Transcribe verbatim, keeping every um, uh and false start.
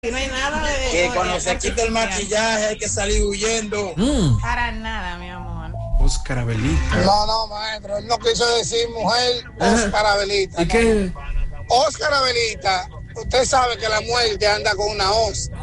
No hay nada de... Que cuando se quita el maquillaje hay que salir huyendo. Mm. Para nada, mi amor. Oscar Abelita. No, no, maestro, él no quiso decir mujer Oscar Abelita. ¿Y no, qué? no. Oscar Abelita, usted sabe que la muerte anda con una os.